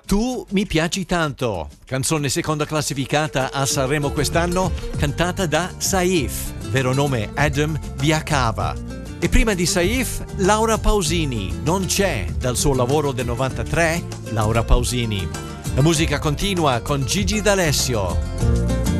Tu mi piaci tanto, canzone seconda classificata a Sanremo quest'anno, cantata da Saif, vero nome Adam Viacava. E prima di Saif, Laura Pausini, Non c'è, dal suo lavoro del 93, Laura Pausini. La musica continua con Gigi D'Alessio.